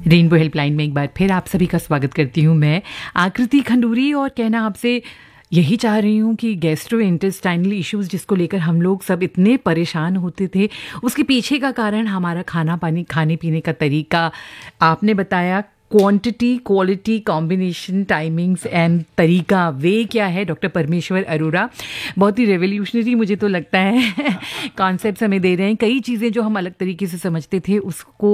Rainbow helpline में एक बार फिर आप सभी का स्वागत करती हूँ मैं आकृति खंडूरी और कहना आपसे यही चाह रही हूँ कि गैस्ट्रो इंटेस्टाइनल इश्यूज़ जिसको लेकर हम लोग सब इतने परेशान होते थे उसके पीछे का कारण हमारा खाना पानी खाने पीने का तरीका आपने बताया quantity quality combination timings and तरीका वे क्या है डॉक्टर परमेश्वर अरोड़ा बहुत ही रेवोल्यूशनरी मुझे तो लगता है कॉन्सेप्ट्स हमें दे रहे हैं कई चीज़ें जो हम अलग तरीके से समझते थे उसको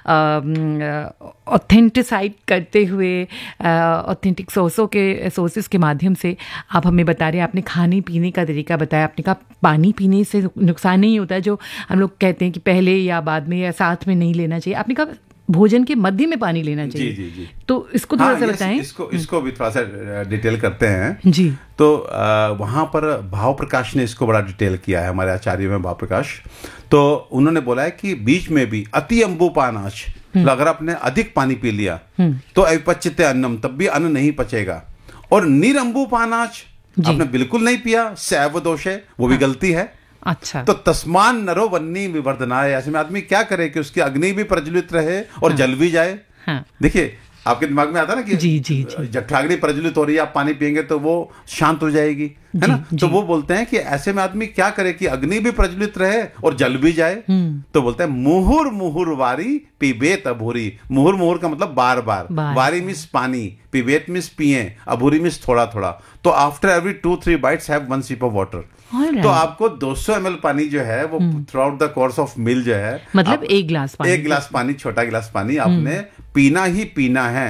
ऑथेंटिसाइड करते हुए ऑथेंटिक सोर्सेस के माध्यम से आप हमें बता रहे हैं आपने खाने पीने का तरीका बताया आपने कहा पानी पीने से नुकसान नहीं होता जो हम लोग कहते हैं कि पहले या बाद में या साथ में नहीं लेना चाहिए आपने कहा भोजन के मध्य में पानी लेना चाहिए जी। तो इसको थोड़ा सा बताएं इसको भी थोड़ा सा डिटेल करते हैं जी तो वहाँ पर भाव प्रकाश ने इसको बड़ा डिटेल किया है हमारे आचार्य में भाव प्रकाश तो उन्होंने बोला है कि बीच में भी अति अम्बुपानाच अगर आपने अधिक पानी पी लिया तो अविपच्यते अन्नम तब भी अन्न नहीं पचेगा और निरंबुपानाच आपने बिल्कुल नहीं पिया सैव दोष है वो भी गलती है अच्छा तो तस्मान नरो वन्नी विवर्धनाय ऐसे में आदमी क्या करे कि उसकी अग्नि भी प्रज्वलित रहे और जल भी जाए देखिए आपके दिमाग में आता ना कि जी जठराग्नि प्रज्वलित हो रही है आप पानी पिएंगे तो वो शांत हो जाएगी है ना तो वो बोलते हैं कि ऐसे में आदमी क्या करे कि अग्नि भी प्रज्वलित रहे और जल भी जाए तो बोलते हैं मुहुर मुहुर वारी पिबेत अभूरी मुहुर मुहुर का मतलब बार बार वारी मीन्स पानी पिबेत मीन्स पिए अभूरी मीन्स थोड़ा थोड़ा तो after every 2-3 bites have 1 sip of water तो आपको 200 ml पानी जो है वो through out the course of मील जो है मतलब एक गिलास पानी छोटा गिलास पानी आपने पीना ही पीना है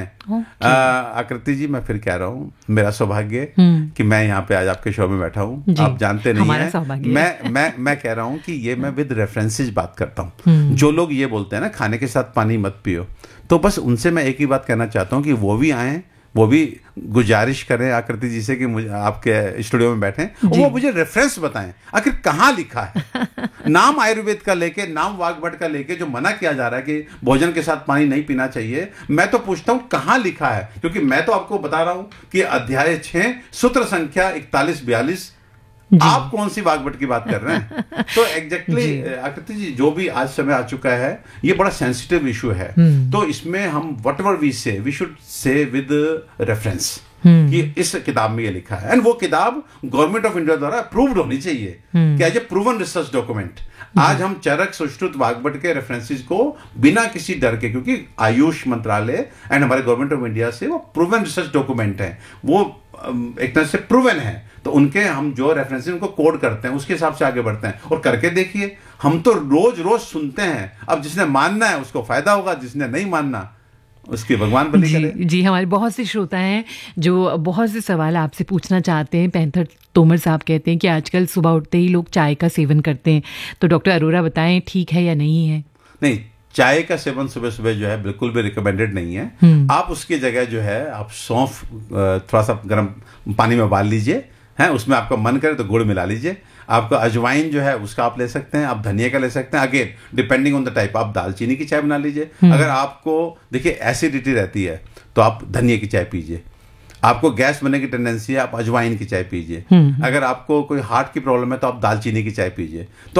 आकृति जी मैं फिर कह रहा हूँ मेरा सौभाग्य कि मैं यहाँ पे आज आपके शो में बैठा हूँ आप जानते नहीं हैं मैं कह रहा हूँ कि ये मैं विद रेफरेंसेस बात करता हूँ जो लोग ये बोलते हैं ना खाने के साथ पानी मत पियो तो बस उनसे मैं एक ही बात कहना चाहता हूँ कि वो भी आए वो भी गुजारिश करें आकृति जी से कि मुझे आपके स्टूडियो में बैठें और वो मुझे रेफरेंस बताएं आखिर कहाँ लिखा है नाम आयुर्वेद का लेके नाम वाग्भट का लेके जो मना किया जा रहा है कि भोजन के साथ पानी नहीं पीना चाहिए मैं तो पूछता हूँ कहाँ लिखा है क्योंकि मैं तो आपको बता रहा हूँ कि अध्याय 6 सूत्र संख्या 41-42 आप कौन सी वाग्भट की बात कर रहे हैं तो एग्जैक्टली आकृति जी जो भी आज समय आ चुका है ये बड़ा सेंसिटिव इशू है तो इसमें हम whatever we should say with reference कि इस किताब में ये लिखा है एंड वो किताब गवर्नमेंट ऑफ इंडिया द्वारा अप्रूव्ड होनी चाहिए कि as a proven research document आज हम चरक सुश्रुत वाग्भट के रेफरेंसेस को बिना किसी डर के क्योंकि आयुष मंत्रालय एंड हमारे गवर्नमेंट ऑफ इंडिया से वो प्रूवन रिसर्च डॉक्यूमेंट है वो एक तरह से प्रूवन है तो उनके हम जो रेफरेंसेस उनको कोड करते हैं उसके हिसाब से आगे बढ़ते हैं और करके देखिए हम तो रोज सुनते हैं अब जिसने मानना है उसको फायदा होगा जिसने नहीं मानना उसकी भगवान बलि करे जी हमारे बहुत से श्रोता हैं जो बहुत से सवाल आपसे पूछना चाहते हैं पैंथर तोमर साहब कहते हैं कि आजकल सुबह उठते ही लोग चाय का सेवन करते हैं तो डॉक्टर अरोड़ा बताएं ठीक है या नहीं है नहीं चाय का सेवन सुबह सुबह जो है बिल्कुल भी रिकमेंडेड नहीं है आप उसकी जगह जो है आप सौंफ थोड़ा सा गर्म पानी में उबाल लीजिए हैं उसमें आपका मन करे तो गुड़ मिला लीजिए आपका अजवाइन जो है उसका आप ले सकते हैं आप धनिया का ले सकते हैं again depending on the type आप दालचीनी की चाय बना लीजिए अगर आपको देखिए एसिडिटी रहती है तो आप धनिया की चाय पीजिए आपको गैस बनने की टेंडेंसी है आप अजवाइन की चाय पीजिए अगर आपको कोई हार्ट की प्रॉब्लम है तो आप दालचीनी की चाय पीजिए तो